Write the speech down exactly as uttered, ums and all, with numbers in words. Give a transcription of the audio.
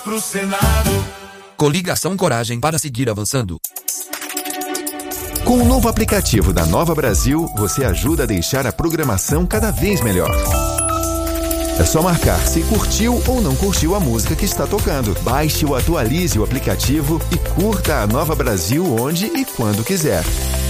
Pro Senado. Coligação Coragem para seguir avançando. Com o novo aplicativo da Nova Brasil, você ajuda a deixar a programação cada vez melhor. É só marcar se curtiu ou não curtiu a música que está tocando. Baixe ou atualize o aplicativo e curta a Nova Brasil onde e quando quiser.